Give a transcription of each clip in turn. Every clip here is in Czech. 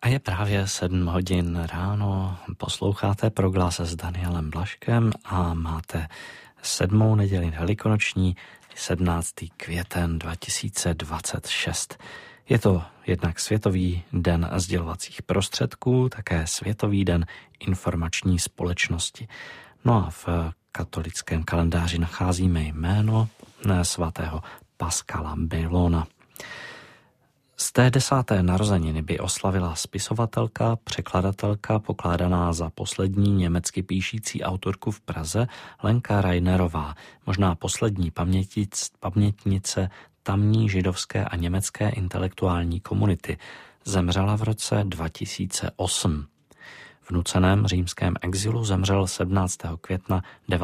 A je právě 7 hodin ráno, posloucháte Proglas s Danielem Blažkem a máte 7. neděli velikonoční, 17. květen 2026. Je to jednak Světový den sdělovacích prostředků, také Světový den informační společnosti. No a v katolickém kalendáři nacházíme jméno svatého Pascala Bellona. Z té 10. narozeniny by oslavila spisovatelka, překladatelka, pokládaná za poslední německy píšící autorku v Praze, Lenka Reinerová, možná poslední pamětnice tamní židovské a německé intelektuální komunity. Zemřela v roce 2008. V nuceném římském exilu zemřel 17. května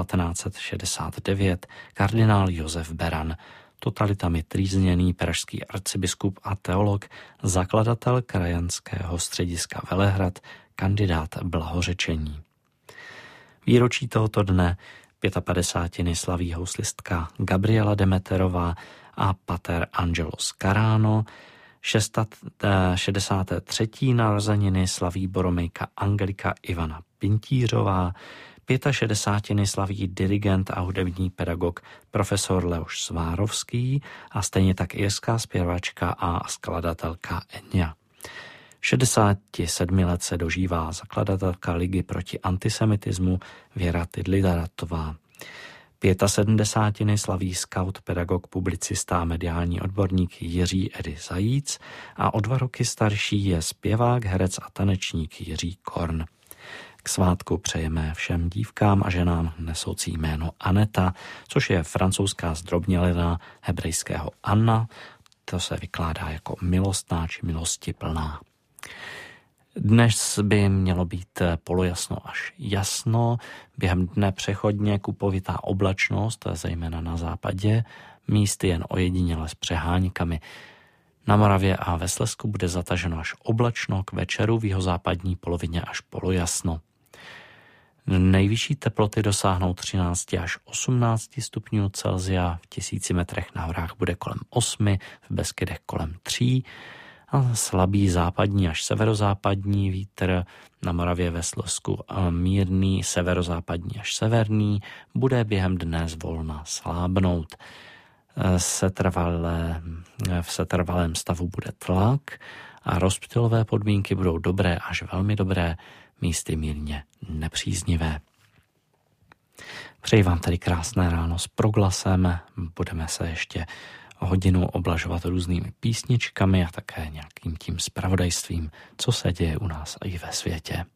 1969 kardinál Josef Beran, totalitami trýzněný pražský arcibiskup a teolog, zakladatel krajanského střediska Velehrad, kandidát blahořečení. Výročí tohoto dne 55. slaví houslistka Gabriela Demeterová a pater Angelo Scarano, 63. narozeniny slaví boromejka Angelika Ivana Pintířová, 65. slaví dirigent a hudební pedagog profesor Leoš Svárovský a stejně tak irská zpěvačka a skladatelka Enya. 67 let se dožívá zakladatelka Ligy proti antisemitismu Věra Tidlidaratová. 75. slaví scout, pedagog, publicista a mediální odborník Jiří Edy Zajíc a o 2 roky starší je zpěvák, herec a tanečník Jiří Korn. K svátku přejeme všem dívkám a ženám nesoucí jméno Aneta, což je francouzská zdrobnělina hebrejského Anna. To se vykládá jako milostná či milostiplná. Dnes by mělo být polojasno až jasno, během dne přechodně kupovitá oblačnost, zejména na západě, místy jen ojediněle s přeháňkami. Na Moravě a ve Slezsku bude zataženo až oblačno, k večeru v jihozápadní polovině až polojasno. Nejvyšší teploty dosáhnou 13 až 18 stupňů Celsia, v 1000 metrech na horách bude kolem 8, v Beskydech kolem 3 a slabý západní až severozápadní vítr, na Moravě ve Slezsku mírný severozápadní až severní, bude během dne zvolna slábnout. V setrvalém stavu bude tlak a rozptylové podmínky budou dobré až velmi dobré, místy mírně nepříznivé. Přeji vám tady krásné ráno s Proglasem, budeme se ještě hodinu oblažovat různými písničkami a také nějakým tím zpravodajstvím, co se děje u nás i ve světě.